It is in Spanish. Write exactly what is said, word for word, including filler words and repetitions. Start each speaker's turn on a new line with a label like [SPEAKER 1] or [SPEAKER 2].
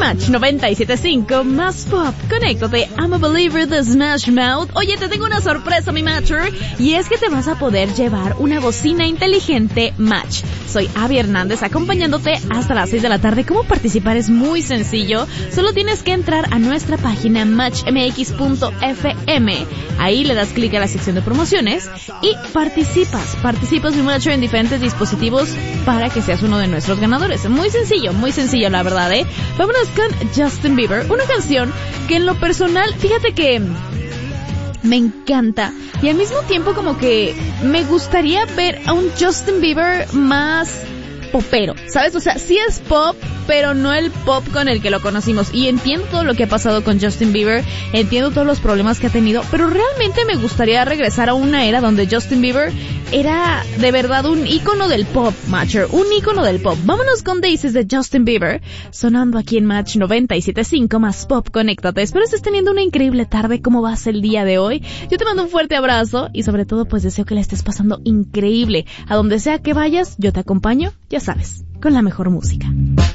[SPEAKER 1] Match noventa y siete punto cinco más pop. Conéctate, I'm a believer de Smash Mouth. Oye, te tengo una sorpresa, mi Matcher, y es que te vas a poder llevar una bocina inteligente Match. Soy Abby Hernández acompañándote hasta las seis de la tarde. ¿Cómo participar? Es muy sencillo. Solo tienes que entrar a nuestra página match m x punto f m. Ahí le das clic a la sección de promociones y participas. Participas, mi Matcher, en diferentes dispositivos para que seas uno de nuestros ganadores. Muy sencillo, muy sencillo, la verdad, ¿eh? Vámonos con Justin Bieber, una canción que en lo personal, fíjate que me encanta y al mismo tiempo como que me gustaría ver a un Justin Bieber más popero, ¿sabes? O sea, sí es pop, pero no el pop con el que lo conocimos. Y entiendo todo lo que ha pasado con Justin Bieber, entiendo todos los problemas que ha tenido, pero realmente me gustaría regresar a una era donde Justin Bieber era de verdad un ícono del pop, Matcher, un ícono del pop. Vámonos con Daisies de Justin Bieber, sonando aquí en Match noventa y siete punto cinco más pop. Conéctate. Espero estés teniendo una increíble tarde. ¿Cómo vas el día de hoy? Yo te mando un fuerte abrazo y sobre todo pues deseo que la estés pasando increíble. A donde sea que vayas, yo te acompaño, ya sabes, con la mejor música.